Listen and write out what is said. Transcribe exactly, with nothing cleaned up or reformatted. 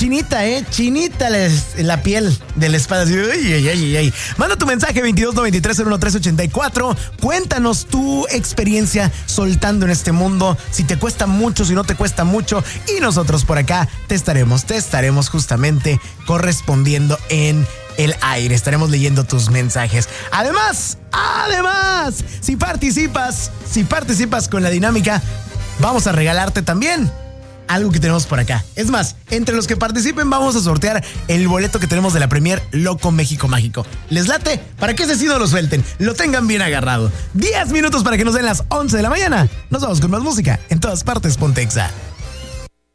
chinita, ¿eh? Chinita la, la piel de la espada. Así, ay, ay, ay, ay. Manda tu mensaje veintidós noventa y tres cero uno tres ochenta y cuatro. Cuéntanos tu experiencia soltando en este mundo. Si te cuesta mucho, si no te cuesta mucho. Y nosotros por acá te estaremos, te estaremos justamente correspondiendo en el aire. Estaremos leyendo tus mensajes. Además, además, si participas, si participas con la dinámica, vamos a regalarte también algo que tenemos por acá. Es más, entre los que participen vamos a sortear el boleto que tenemos de la Premier Loco México Mágico. ¿Les late? Para que ese sí no lo suelten, lo tengan bien agarrado. diez minutos para que nos den las once de la mañana. Nos vamos con más música. En todas partes, Ponte Exa.